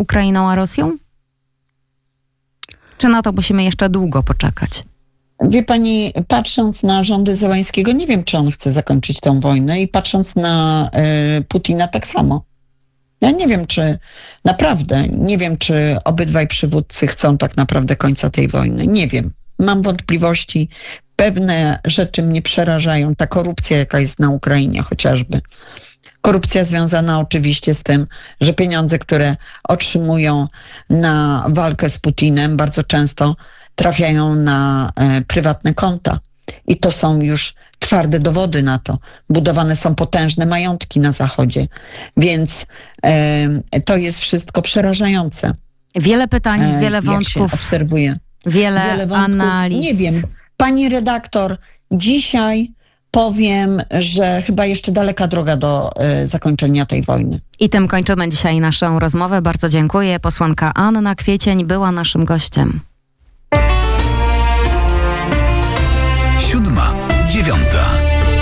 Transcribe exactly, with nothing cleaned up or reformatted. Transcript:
Ukrainą a Rosją? Czy na to musimy jeszcze długo poczekać? Wie pani, patrząc na rządy Zełańskiego, nie wiem, czy on chce zakończyć tę wojnę i patrząc na y, Putina tak samo. Ja nie wiem, czy naprawdę, nie wiem, czy obydwaj przywódcy chcą tak naprawdę końca tej wojny. Nie wiem. Mam wątpliwości. Pewne rzeczy mnie przerażają. Ta korupcja, jaka jest na Ukrainie chociażby. Korupcja związana oczywiście z tym, że pieniądze, które otrzymują na walkę z Putinem, bardzo często trafiają na e, prywatne konta. I to są już twarde dowody na to. Budowane są potężne majątki na Zachodzie. Więc e, to jest wszystko przerażające. Wiele pytań, E, wiele jak wątków. się obserwuje. Wiele, Wiele wątków. analiz. Nie wiem. Pani redaktor, dzisiaj powiem, że chyba jeszcze daleka droga do y, zakończenia tej wojny. I tym kończymy dzisiaj naszą rozmowę. Bardzo dziękuję. Posłanka Anna Kwiecień była naszym gościem.